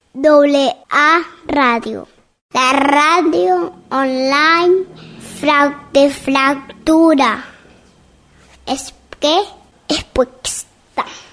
WA Radio. La radio online de fractura. Es que es